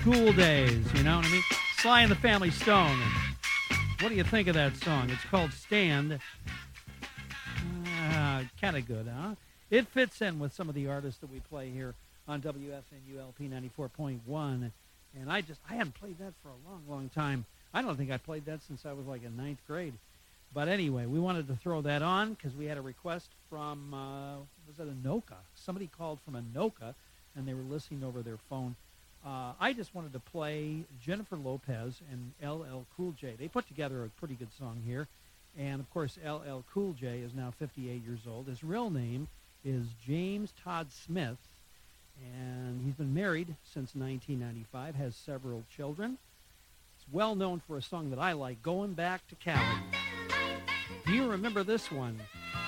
school days, you know what I mean? Sly and the Family Stone. What do you think of that song? It's called Stand. Kind of good, huh? It fits in with some of the artists that we play here on WFNU LP 94.1. And I hadn't played that for a long, long time. I don't think I played that since I was like in ninth grade. But anyway, we wanted to throw that on because we had a request from, was it Anoka? Somebody called from Anoka, and they were listening over their phone. I just wanted to play Jennifer Lopez and LL Cool J. They put together a pretty good song here. And, of course, LL Cool J is now 58 years old. His real name is James Todd Smith, and he's been married since 1995, has several children. It's well known for a song that I like, Going Back to Cali. Do you remember this one?